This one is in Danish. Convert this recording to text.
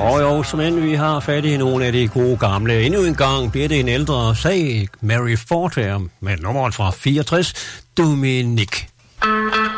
Jo, som end vi har fat i nogle af de gode gamle. Endnu en gang bliver det en ældre sag, Mary Ford her, med nummeret fra 64, Dominique.